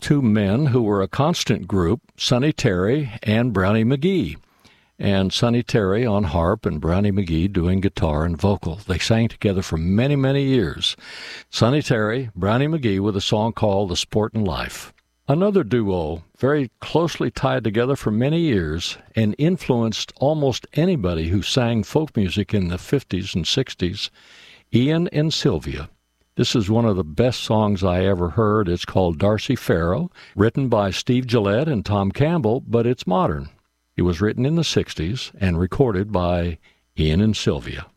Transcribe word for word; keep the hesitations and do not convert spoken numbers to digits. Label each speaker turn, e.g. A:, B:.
A: two men who were a constant group, Sonny Terry and Brownie McGhee. And Sonny Terry on harp and Brownie McGhee doing guitar and vocal. They sang together for many, many years. Sonny Terry, Brownie McGhee with a song called The Sportin' Life. Another duo, very closely tied together for many years and influenced almost anybody who sang folk music in the fifties and sixties, Ian and Sylvia. This is one of the best songs I ever heard. It's called Darcy Farrow, written by Steve Gillette and Tom Campbell, but it's modern. It was written in the sixties and recorded by Ian and Sylvia.